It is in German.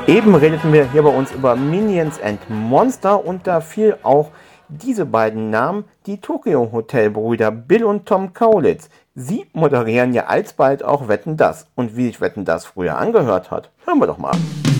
Eben redeten wir hier bei uns über Minions and Monster und da fiel auch diese beiden Namen, die Tokyo Hotel Brüder Bill und Tom Kaulitz. Sie moderieren ja alsbald auch Wetten, dass. Und wie sich Wetten, dass früher angehört hat, hören wir doch mal.